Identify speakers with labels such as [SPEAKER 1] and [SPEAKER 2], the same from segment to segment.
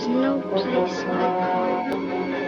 [SPEAKER 1] is no place like home.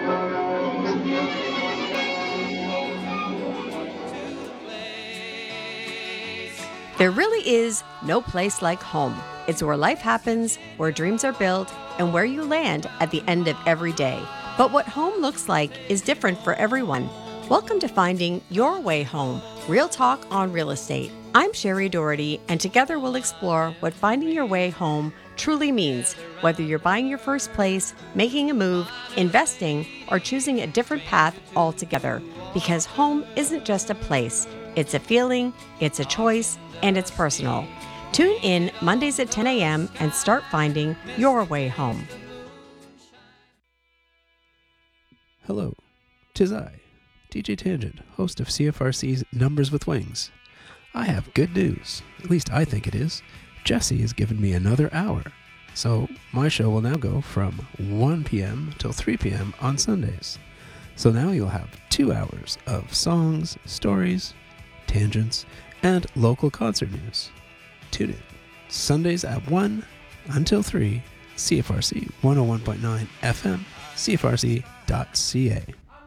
[SPEAKER 2] There really is no place like home. It's where life happens, where dreams are built, and where you land at the end of every day. But what home looks like is different for everyone. Welcome to Finding Your Way Home, Real Talk on Real Estate. I'm Sherry Doherty, and together we'll explore what finding your way home truly means, whether you're buying your first place, making a move, investing, or choosing a different path altogether. Because home isn't just a place, it's a feeling, it's a choice, and it's personal. Tune in Mondays at 10 a.m. and start finding your way home.
[SPEAKER 3] Hello, 'tis I, DJ Tangent, host of CFRC's Numbers with Wings. I have good news, at least I think it is. Jesse has given me another hour, so my show will now go from 1 p.m. till 3 p.m. on Sundays. So now you'll have 2 hours of songs, stories, tangents, and local concert news. Tune in Sundays at 1 until 3, CFRC 101.9 FM, CFRC.ca.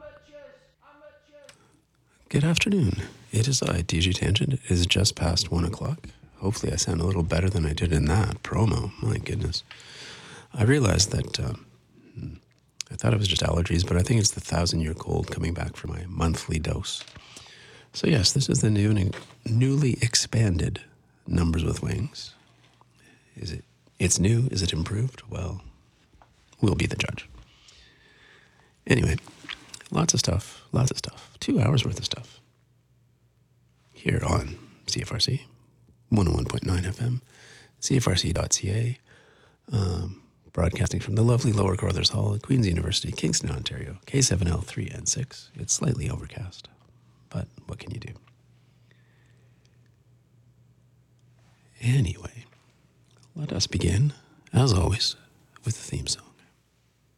[SPEAKER 3] Good afternoon. It is I, DJ Tangent. It is just past 1 o'clock. Hopefully I sound a little better than I did in that promo. My goodness. I realized that I thought it was just allergies, but I think it's the 1,000-year cold coming back for my monthly dose. So yes, this is the newly expanded Numbers with Wings. It's new? Is it improved? Well, we'll be the judge. Anyway, lots of stuff. 2 hours worth of stuff. Here on CFRC, 101.9 FM, CFRC.ca, broadcasting from the lovely Lower Carruthers Hall at Queen's University, Kingston, Ontario, K7L3N6. It's slightly overcast, but what can you do? Anyway, let us begin, as always, with the theme song.